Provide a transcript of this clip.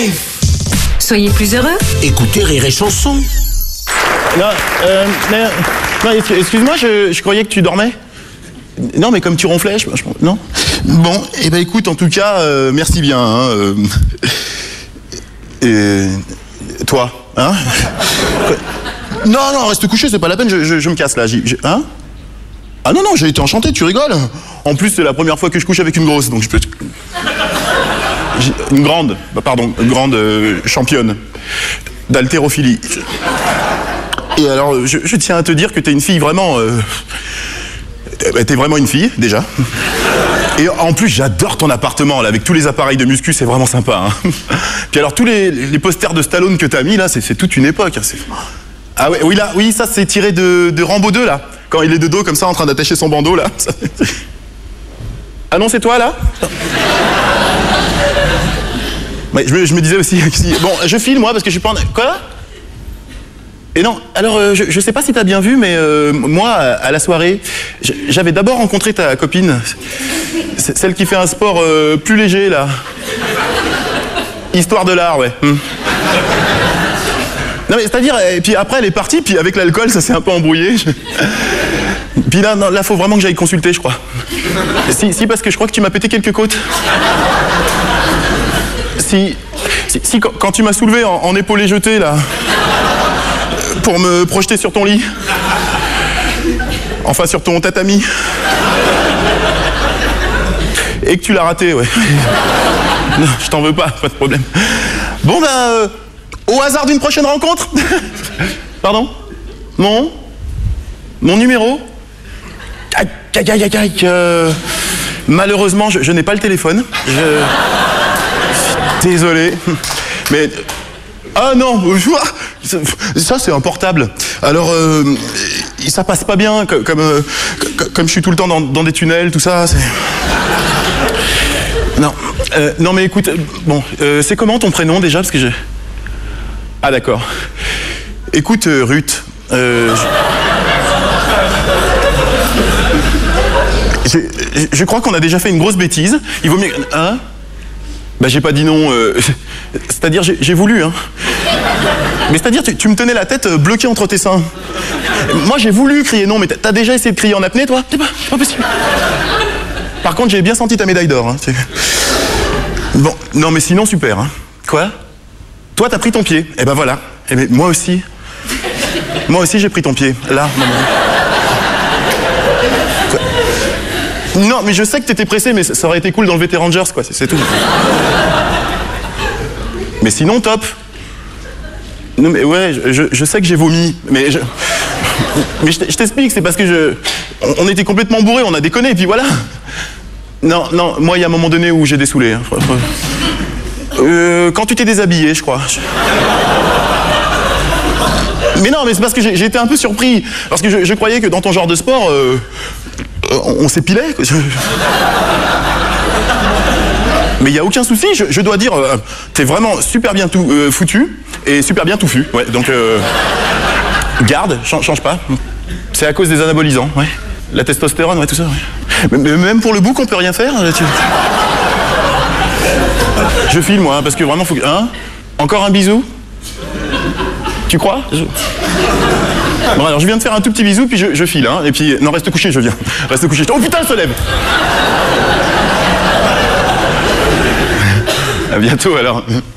Soyez plus heureux. Écoutez Rire et Chanson. Non, excuse-moi, je croyais que tu dormais. Non, mais comme tu ronflais, non. Bon, eh ben écoute, en tout cas, merci bien. Hein, toi, hein. Non, reste couché, c'est pas la peine, je me casse là. Hein? Ah non, j'ai été enchanté, tu rigoles. En plus, c'est la première fois que je couche avec une grosse, donc je peux... Une grande championne d'haltérophilie. Et alors, je tiens à te dire que t'es une fille vraiment... t'es vraiment une fille, déjà. Et en plus, j'adore ton appartement, là, avec tous les appareils de muscu, c'est vraiment sympa. Hein. Puis alors, tous les posters de Stallone que t'as mis, là, c'est toute une époque. Hein, ah ouais, oui, ça, c'est tiré de Rambo 2, là. Quand il est de dos, comme ça, en train d'attacher son bandeau, là. Ah non, c'est toi, là? Ouais, je me disais aussi... Bon, je file, moi, parce que je suis pas en... Quoi? Et non, alors, je sais pas si t'as bien vu, mais moi, à la soirée, j'avais d'abord rencontré ta copine. Celle qui fait un sport plus léger, là. Histoire de l'art, ouais. Non, mais c'est-à-dire, et puis après, elle est partie, puis avec l'alcool, ça s'est un peu embrouillé. Puis là, faut vraiment que j'aille consulter, je crois. Si, parce que je crois que tu m'as pété quelques côtes. Si, quand tu m'as soulevé en épaulé jeté, là... pour me projeter sur ton lit. Enfin, sur ton tatami. Et que tu l'as raté, ouais. Non, je t'en veux pas de problème. Bon, ben, au hasard d'une prochaine rencontre. Pardon? Mon numéro? Malheureusement, je n'ai pas le téléphone. Désolé. Mais... Ah non, ça c'est un portable. Alors, ça passe pas bien, comme je suis tout le temps dans des tunnels, tout ça, c'est... Non mais écoute, bon, c'est comment ton prénom déjà, parce que je... Ah d'accord. Écoute, Ruth, je crois qu'on a déjà fait une grosse bêtise. Il vaut mieux... Hein? Bah j'ai pas dit non, c'est-à-dire j'ai voulu, hein. Mais c'est-à-dire tu me tenais la tête bloquée entre tes seins. Moi j'ai voulu crier non, mais t'as déjà essayé de crier en apnée toi? C'est pas possible. Par contre j'ai bien senti ta médaille d'or, hein. Bon, non mais sinon super, hein. Quoi? Toi t'as pris ton pied, eh ben voilà. Eh ben moi aussi j'ai pris ton pied, là. Non, mais je sais que t'étais pressé, mais ça aurait été cool dans le VT Rangers, quoi, c'est tout. Mais sinon, top. Non, mais ouais, je sais que j'ai vomi, mais je t'explique, c'est parce que on était complètement bourrés, on a déconné, et puis voilà. Non, moi, il y a un moment donné où j'ai dessoulé. Hein. Quand tu t'es déshabillé, je crois. Mais non, mais c'est parce que j'ai été un peu surpris, parce que je croyais que dans ton genre de sport... on s'épilait. Mais il n'y a aucun souci, je dois dire, t'es vraiment super bien foutu et super bien touffu. Ouais, donc, garde, change pas. C'est à cause des anabolisants, ouais. La testostérone, ouais, tout ça, ouais. Mais même pour le bouc, on peut rien faire. Je file, moi, parce que vraiment, faut que... Hein? Encore un bisou? Tu crois? Bon, alors je viens de faire un tout petit bisou, puis je file, hein. Et puis, non, reste couché, je viens. Reste couché. Oh putain, elle se lève! À bientôt, alors.